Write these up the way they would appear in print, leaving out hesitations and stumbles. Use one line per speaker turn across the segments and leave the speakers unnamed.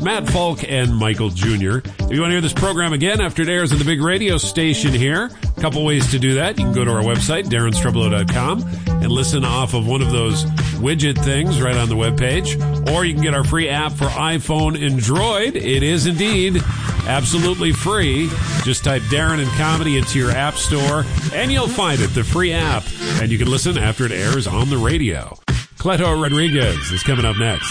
Matt Falk and Michael Jr. If you want to hear this program again after it airs on the big radio station here, a couple ways to do that. You can go to our website, DarrenStreblow.com, and listen off of one of those widget things right on the webpage. Or you can get our free app for iPhone and Droid. It is indeed absolutely free. Just type Darren and Comedy into your app store, and you'll find it, the free app. And you can listen after it airs on the radio. Cleto Rodriguez is coming up next.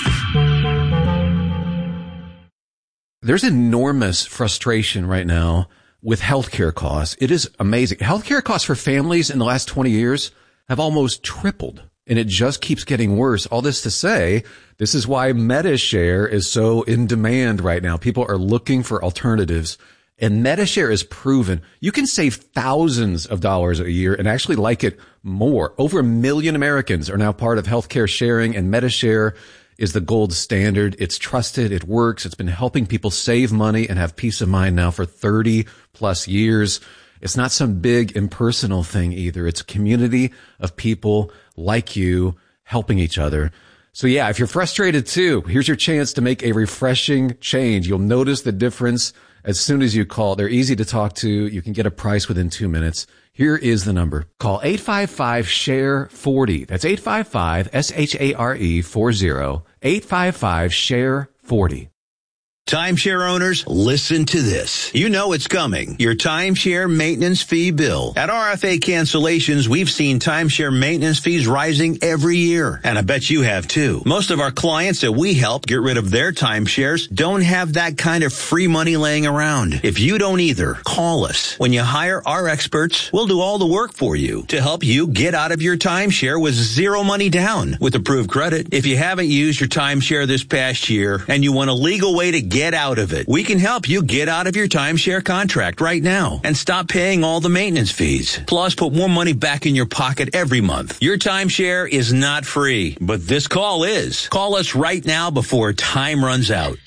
There's enormous frustration right now with healthcare costs. It is amazing. Healthcare costs for families in the last 20 years have almost tripled, and it just keeps getting worse. All this to say, this is why MediShare is so in demand right now. People are looking for alternatives, and MediShare is proven. You can save thousands of dollars a year and actually like it more. Over 1 million Americans are now part of healthcare sharing, and MediShare is the gold standard. It's trusted. It works. It's been helping people save money and have peace of mind now for 30 plus years. It's not some big impersonal thing either. It's a community of people like you helping each other. So yeah, if you're frustrated too, here's your chance to make a refreshing change. You'll notice the difference as soon as you call. They're easy to talk to. You can get a price within 2 minutes. Here is the number. Call 855-SHARE-40. That's 855-SHARE-40. 855-SHARE-40.
Timeshare owners, listen to this. You know it's coming. Your timeshare maintenance fee bill. At RFA Cancellations, we've seen timeshare maintenance fees rising every year. And I bet you have too. Most of our clients that we help get rid of their timeshares don't have that kind of free money laying around. If you don't either, call us. When you hire our experts, we'll do all the work for you to help you get out of your timeshare with zero money down with approved credit. If you haven't used your timeshare this past year and you want a legal way to get out of it, we can help you get out of your timeshare contract right now and stop paying all the maintenance fees. Plus, put more money back in your pocket every month. Your timeshare is not free, but this call is. Call us right now before time runs out.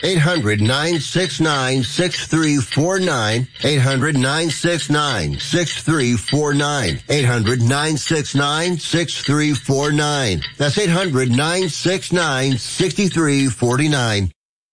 800-969-6349. 800-969-6349. 800-969-6349. That's 800-969-6349.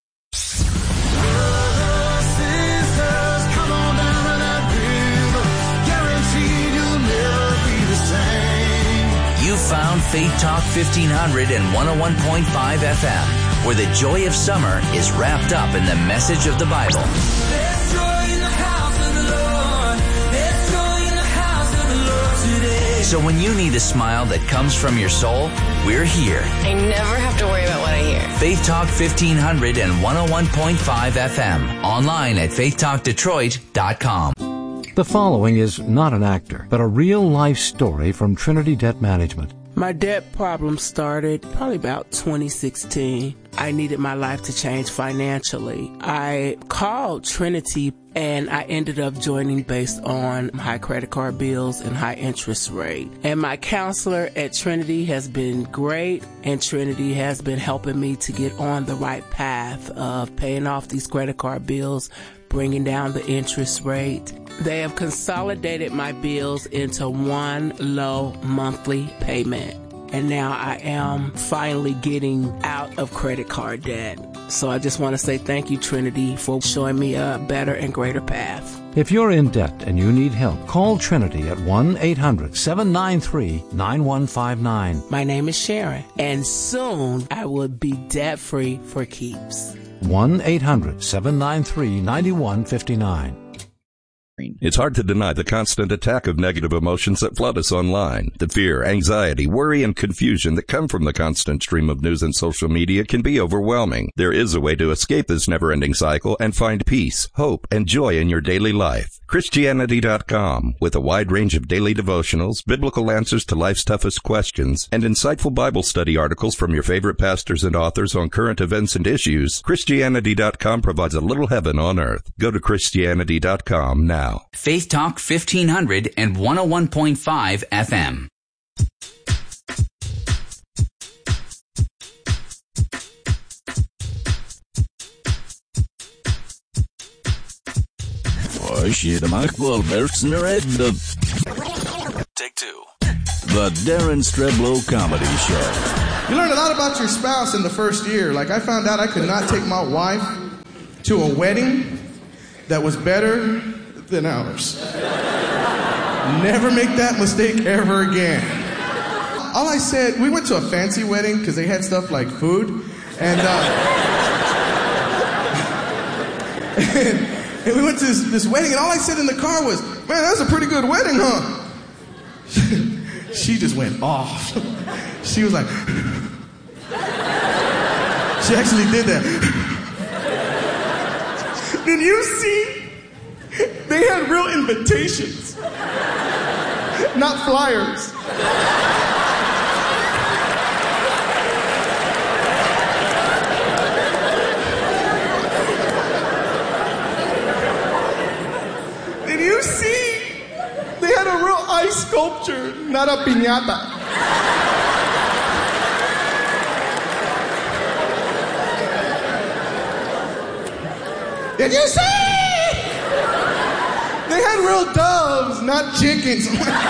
Found Faith Talk 1500 and 101.5 FM, where the joy of summer is wrapped up in the message of the Bible. There's joy in the house of the Lord. There's joy in the house of the Lord today. So when you need a smile that comes from your soul, we're here.
I never have to worry about what I hear.
Faith Talk 1500 and 101.5 FM. Online at faithtalkdetroit.com.
The following is not an actor, but a real-life story from Trinity Debt Management.
My debt problem started probably about 2016. I needed my life to change financially. I called Trinity and I ended up joining based on high credit card bills and high interest rate. And my counselor at Trinity has been great, and Trinity has been helping me to get on the right path of paying off these credit card bills, bringing down the interest rate. They have consolidated my bills into one low monthly payment. And now I am finally getting out of credit card debt. So I just want to say thank you, Trinity, for showing me a better and greater path.
If you're in debt and you need help, call Trinity at 1-800-793-9159.
My name is Sharon, and soon I will be debt-free for keeps.
1-800-793-9159.
It's hard to deny the constant attack of negative emotions that flood us online. The fear, anxiety, worry, and confusion that come from the constant stream of news and social media can be overwhelming. There is a way to escape this never-ending cycle and find peace, hope, and joy in your daily life. Christianity.com, with a wide range of daily devotionals, biblical answers to life's toughest questions, and insightful Bible study articles from your favorite pastors and authors on current events and issues, Christianity.com provides a little heaven on earth. Go to Christianity.com now.
Faith Talk 1500 and 101.5 FM.
Take two. The Darren Streblow Comedy Show.
You learn a lot about your spouse in the first year. Like, I found out I could not take my wife to a wedding that was better than ours. Never make that mistake ever again. All I said, we went to a fancy wedding because they had stuff like food, and we went to this wedding, and all I said in the car was, man, that was a pretty good wedding, huh? She just went off. She was like, she actually did that. Did you see? They had real invitations, not flyers. Did you see? They had a real ice sculpture, not a piñata. Did you see? They had real doves, not chickens.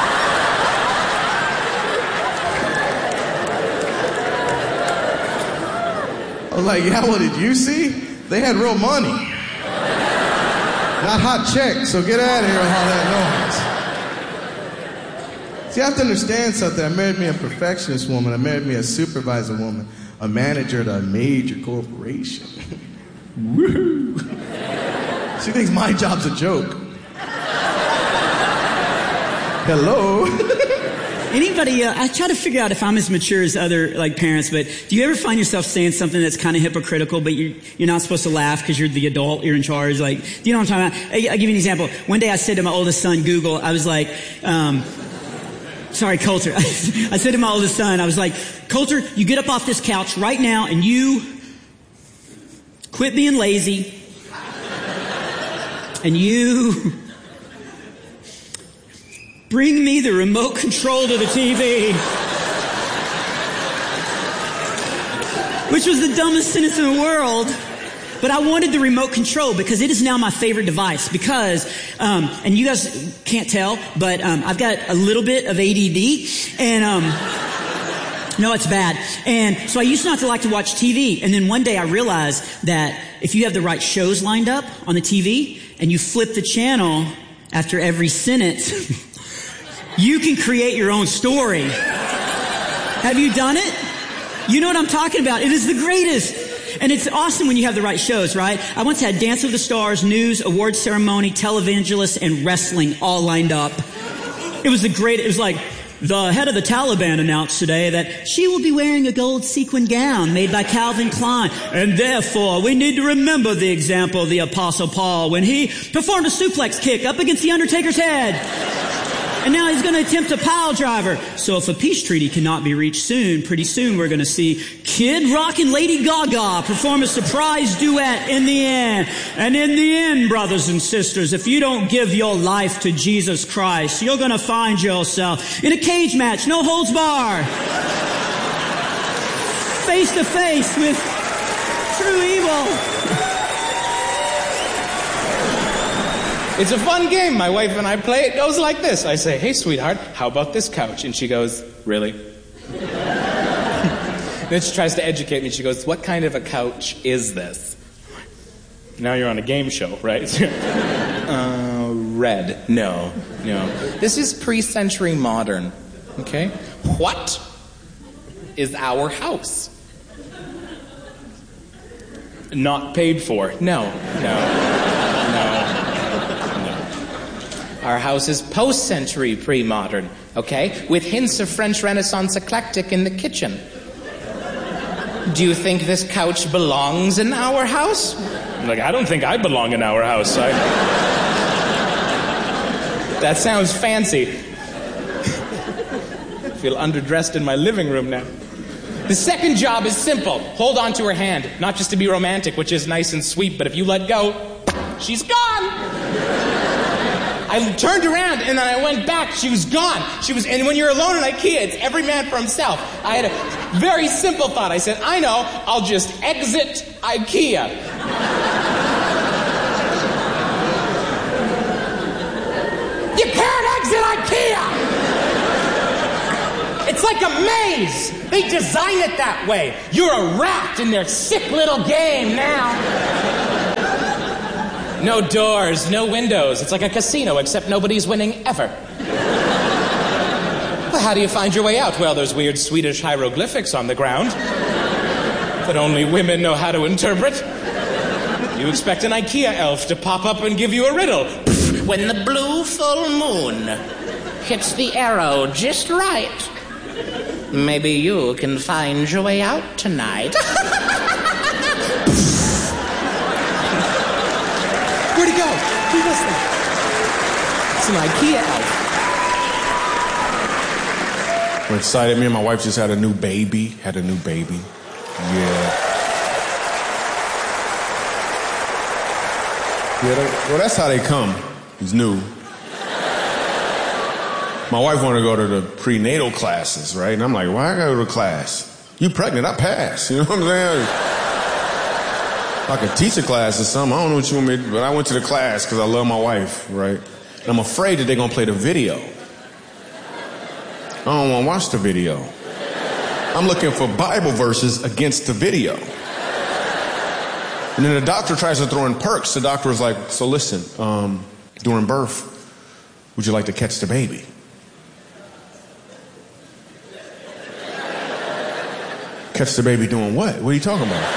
I was like, yeah, well, did you see? They had real money. Not hot checks, so get out of here with all that noise. See, you have to understand something. I married me a perfectionist woman. I married me a supervisor woman. A manager at a major corporation. Woohoo! She thinks my job's a joke. Hello?
Anybody, I try to figure out if I'm as mature as other, parents, but do you ever find yourself saying something that's kind of hypocritical, but you're not supposed to laugh because you're the adult, you're in charge? Do you know what I'm talking about? I'll give you an example. One day I said to my oldest son, Google, I was like, sorry, Coulter. I said to my oldest son, I was like, Coulter, you get up off this couch right now and you quit being lazy and you bring me the remote control to the TV. Which was the dumbest sentence in the world. But I wanted the remote control because it is now my favorite device because, and you guys can't tell, but I've got a little bit of ADD and no, it's bad. And so I used not to like to watch TV. And then one day I realized that if you have the right shows lined up on the TV and you flip the channel after every sentence, you can create your own story. Have you done it? You know what I'm talking about. It is the greatest. And it's awesome when you have the right shows, right? I once had Dance with the Stars, news, award ceremony, televangelist, and wrestling all lined up. It was it was like, the head of the Taliban announced today that she will be wearing a gold sequin gown made by Calvin Klein. And therefore, we need to remember the example of the Apostle Paul when he performed a suplex kick up against the Undertaker's head. And now he's going to attempt a pile driver. So if a peace treaty cannot be reached soon, pretty soon we're going to see Kid Rock and Lady Gaga perform a surprise duet in the end. And in the end, brothers and sisters, if you don't give your life to Jesus Christ, you're going to find yourself in a cage match, no holds barred, face to face with true evil.
It's a fun game. My wife and I play. It goes like this. I say, hey, sweetheart, how about this couch? And she goes, really? Then she tries to educate me. She goes, what kind of a couch is this? Now you're on a game show, right? Red. No. This is pre-century modern. Okay? What is our house? Not paid for. No. Our house is post-century pre-modern, okay? With hints of French Renaissance eclectic in the kitchen. Do you think this couch belongs in our house? I don't think I belong in our house. That sounds fancy. I feel underdressed in my living room now. The second job is simple. Hold on to her hand. Not just to be romantic, which is nice and sweet, but if you let go, she's gone. I turned around and then I went back. She was gone. And when you're alone in IKEA, it's every man for himself. I had a very simple thought. I said, I know, I'll just exit IKEA. You can't exit IKEA! It's like a maze. They design it that way. You're a rat in their sick little game now. No doors, no windows. It's like a casino, except nobody's winning ever. Well, how do you find your way out? Well, there's weird Swedish hieroglyphics on the ground that only women know how to interpret. You expect an IKEA elf to pop up and give you a riddle. When the blue full moon hits the arrow just right, maybe you can find your way out tonight. Where'd he go? Who was that? It's an IKEA elf.
I'm excited. Me and my wife just had a new baby. Well, that's how they come. He's new. My wife wanted to go to the prenatal classes, right? And I'm like, why I gotta go to class? You pregnant, I pass. You know what I'm saying? I could teach a class or something. I don't know what you want me to do, but I went to the class because I love my wife, right? And I'm afraid that they're gonna play the video. I don't want to watch the video. I'm looking for Bible verses against the video. And then the doctor tries to throw in perks. The doctor was like, so listen, during birth, would you like to catch the baby? Catch the baby doing what? What are you talking about?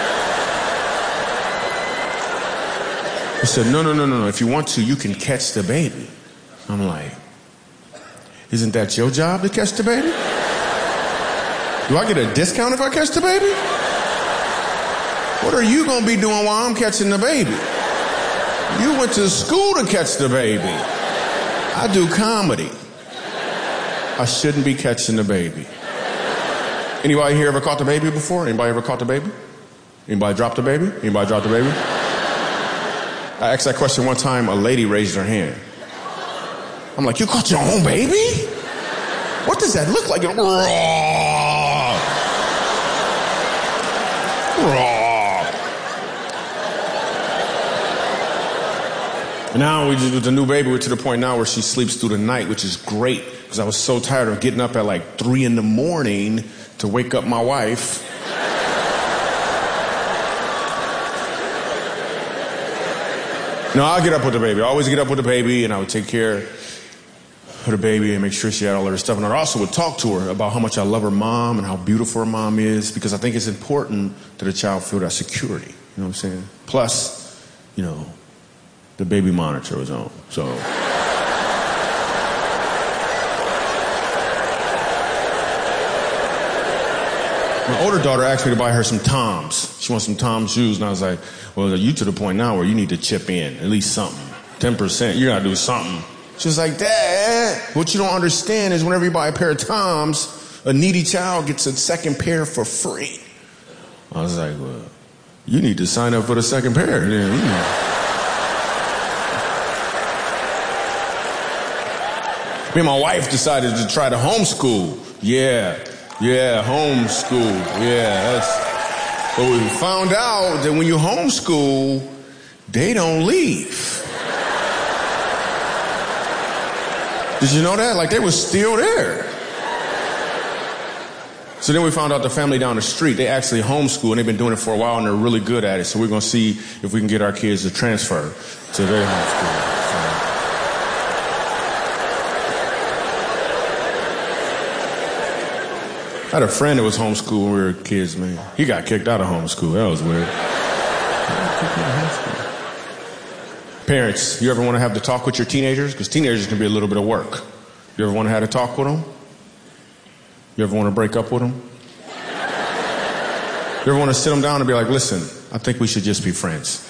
He said, no. If you want to, you can catch the baby. I'm like, isn't that your job to catch the baby? Do I get a discount if I catch the baby? What are you going to be doing while I'm catching the baby? You went to school to catch the baby. I do comedy. I shouldn't be catching the baby. Anybody here ever caught the baby before? Anybody ever caught the baby? Anybody dropped the baby? Anybody dropped the baby? I asked that question one time, a lady raised her hand. I'm like, you caught your own baby? What does that look like? Now, with the new baby, we're to the point now where she sleeps through the night, which is great, because I was so tired of getting up at like 3 a.m. to wake up my wife. No, I'll get up with the baby. I always get up with the baby, and I would take care of the baby and make sure she had all of her stuff. And I also would talk to her about how much I love her mom and how beautiful her mom is, because I think it's important that a child feel that security. You know what I'm saying? Plus, you know, the baby monitor was on, so. My older daughter asked me to buy her some Toms. She wants some Toms shoes, and I was like, well, you to the point now where you need to chip in, at least something. 10%, you gotta do something. She was like, Dad, what you don't understand is whenever you buy a pair of Toms, a needy child gets a second pair for free. I was like, well, you need to sign up for the second pair. Me and my wife decided to try to homeschool. Yeah, homeschool. Yeah, but we found out that when you homeschool, they don't leave. Did you know that? Like, they were still there. So then we found out the family down the street, they actually homeschool, and they've been doing it for a while, and they're really good at it. So we're going to see if we can get our kids to transfer to their homeschool. I had a friend that was homeschooled when we were kids, man. He got kicked out of homeschool. That was weird. Parents, you ever want to have to talk with your teenagers? Because teenagers can be a little bit of work. You ever want to have to talk with them? You ever want to break up with them? You ever want to sit them down and be like, listen, I think we should just be friends.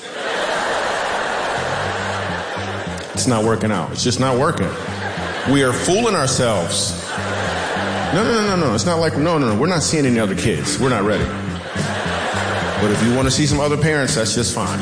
It's not working out. It's just not working. We are fooling ourselves. No. It's not like, no. We're not seeing any other kids. We're not ready. But if you want to see some other parents, that's just fine.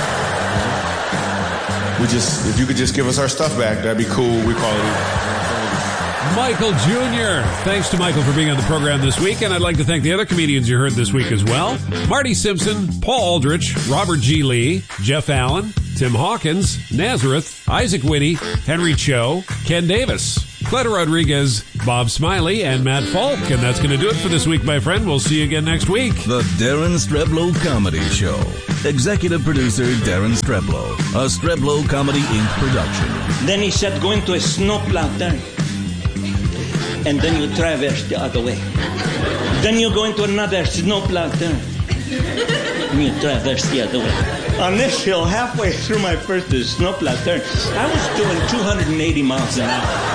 If you could just give us our stuff back, that'd be cool. We call it.
Michael Jr. Thanks to Michael for being on the program this week, and I'd like to thank the other comedians you heard this week as well. Marty Simpson, Paul Aldrich, Robert G. Lee, Jeff Allen, Tim Hawkins, Nazareth, Isaac Whitty, Henry Cho, Ken Davis. Cleta Rodriguez, Bob Smiley, and Matt Falk. And that's going to do it for this week, my friend. We'll see you again next week.
The Darren Streblow Comedy Show. Executive producer Darren Streblow. A Streblow Comedy Inc. production.
Then he said, go into a snowplow turn. And then you traverse the other way. Then you go into another snowplow turn. And you traverse the other way. On this hill, halfway through my first snowplow turn, I was doing 280 miles an hour.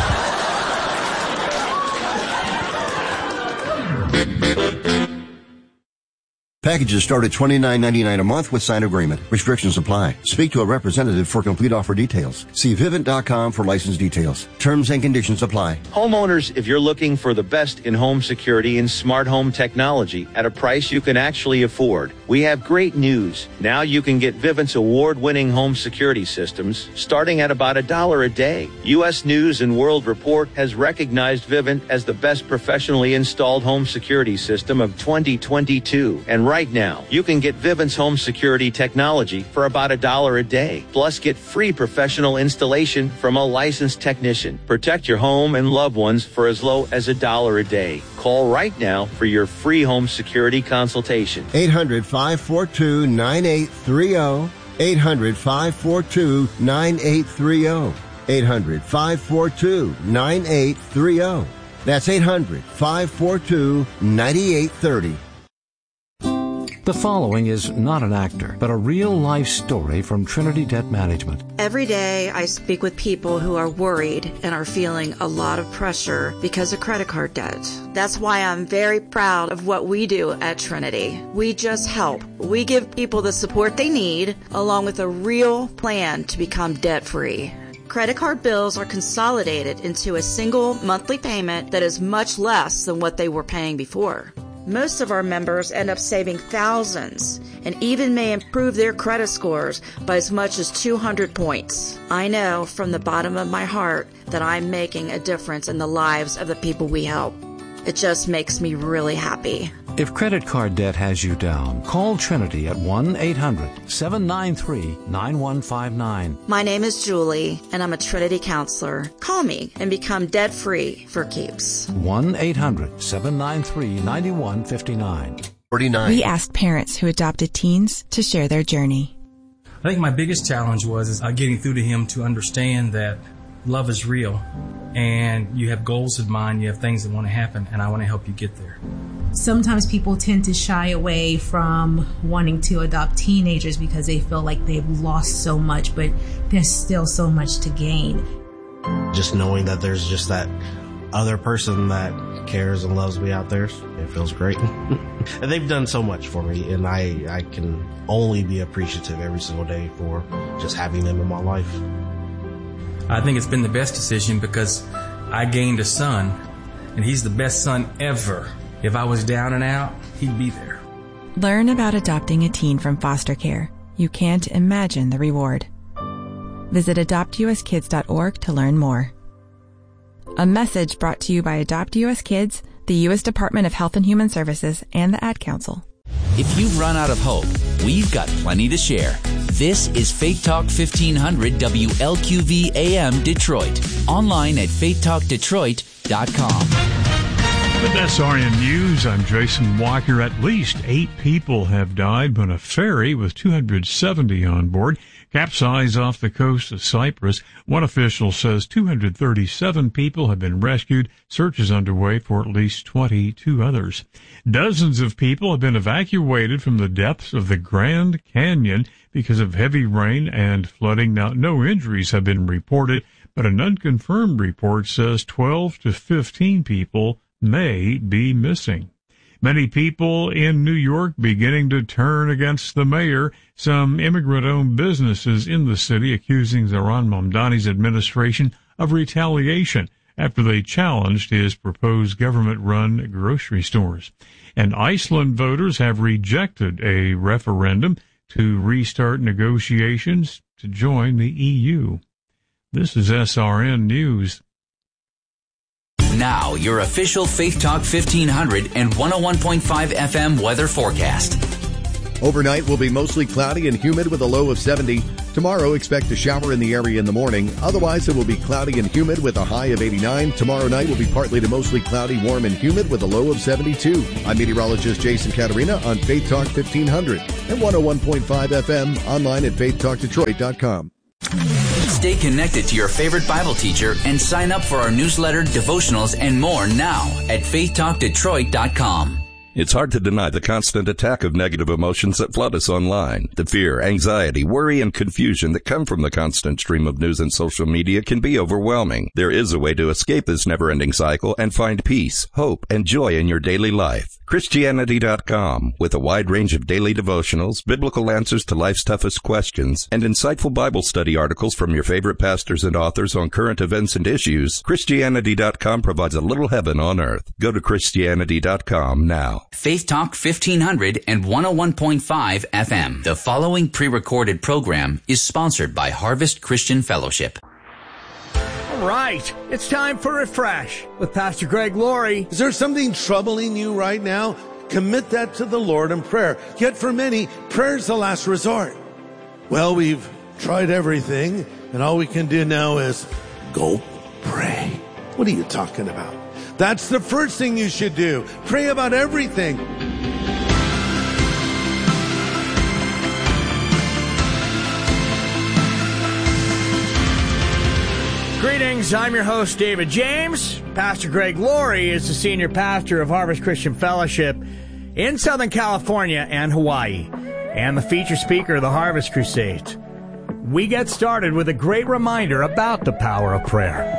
Packages start at $29.99 a month with signed agreement. Restrictions apply. Speak to a representative for complete offer details. See Vivint.com for license details. Terms and conditions apply.
Homeowners, if you're looking for the best in home security and smart home technology at a price you can actually afford, we have great news. Now you can get Vivint's award-winning home security systems starting at about $1 a day. U.S. News and World Report has recognized Vivint as the best professionally installed home security system of 2022. And right now, you can get Vivint's home security technology for about $1 a day. Plus, get free professional installation from a licensed technician. Protect your home and loved ones for as low as $1 a day. Call right now for your free home security consultation.
800-542-9830. 800-542-9830. 800-542-9830. That's 800-542-9830.
The following is not an actor, but a real-life story from Trinity Debt Management.
Every day I speak with people who are worried and are feeling a lot of pressure because of credit card debt. That's why I'm very proud of what we do at Trinity. We just help. We give people the support they need, along with a real plan to become debt-free. Credit card bills are consolidated into a single monthly payment that is much less than what they were paying before. Most of our members end up saving thousands and even may improve their credit scores by as much as 200 points. I know from the bottom of my heart that I'm making a difference in the lives of the people we help. It just makes me really happy.
If credit card debt has you down, call Trinity at 1-800-793-9159.
My name is Julie, and I'm a Trinity counselor. Call me and become debt-free for keeps.
1-800-793-9159.
We asked parents who adopted teens to share their journey.
I think my biggest challenge was getting through to him to understand that love is real, and you have goals in mind, you have things that want to happen, and I want to help you get there.
Sometimes people tend to shy away from wanting to adopt teenagers because they feel like they've lost so much, but there's still so much to gain.
Just knowing that there's just that other person that cares and loves me out there, it feels great. And they've done so much for me, and I can only be appreciative every single day for just having them in my life.
I think it's been the best decision because I gained a son, and he's the best son ever. If I was down and out, he'd be there.
Learn about adopting a teen from foster care. You can't imagine the reward. Visit adoptuskids.org to learn more. A message brought to you by Adopt US Kids, the U.S. Department of Health and Human Services, and the Ad Council.
If you've run out of hope, we've got plenty to share. This is Faith Talk 1500 WLQV AM Detroit. Online at faithtalkdetroit.com.
With SRN News, I'm Jason Walker. At least 8 people have died when a ferry with 270 on board capsized off the coast of Cyprus. One official says 237 people have been rescued. Search is underway for at least 22 others. Dozens of people have been evacuated from the depths of the Grand Canyon because of heavy rain and flooding. Now, no injuries have been reported, but an unconfirmed report says 12 to 15 people may be missing. Many people in New York beginning to turn against the mayor. Some immigrant-owned businesses in the city accusing Zohran Mamdani's administration of retaliation after they challenged his proposed government-run grocery stores. And Iceland voters have rejected a referendum to restart negotiations to join the EU. This is SRN News.
Now, your official Faith Talk 1500 and 101.5 FM weather forecast.
Overnight will be mostly cloudy and humid with a low of 70. Tomorrow, expect a shower in the area in the morning. Otherwise, it will be cloudy and humid with a high of 89. Tomorrow night will be partly to mostly cloudy, warm, and humid with a low of 72. I'm meteorologist Jason Caterina on Faith Talk 1500 and 101.5 FM, online at faithtalkdetroit.com.
Stay connected to your favorite Bible teacher and sign up for our newsletter, devotionals, and more now at faithtalkdetroit.com.
It's hard to deny the constant attack of negative emotions that flood us online. The fear, anxiety, worry, and confusion that come from the constant stream of news and social media can be overwhelming. There is a way to escape this never-ending cycle and find peace, hope, and joy in your daily life. Christianity.com, with a wide range of daily devotionals, biblical answers to life's toughest questions, and insightful Bible study articles from your favorite pastors and authors on current events and issues, Christianity.com provides a little heaven on earth. Go to Christianity.com now.
Faith Talk 1500 and 101.5 FM. The following pre-recorded program is sponsored by Harvest Christian Fellowship.
All right, it's time for Refresh with Pastor Greg Laurie.
Is there something troubling you right now? Commit that to the Lord in prayer. Yet for many, prayer is the last resort. Well, we've tried everything, and all we can do now is go pray. What are you talking about? That's the first thing you should do. Pray about everything.
Greetings, I'm your host, David James. Pastor Greg Laurie is the senior pastor of Harvest Christian Fellowship in Southern California and Hawaii, and the feature speaker of the Harvest Crusade. We get started with a great reminder about the power of prayer.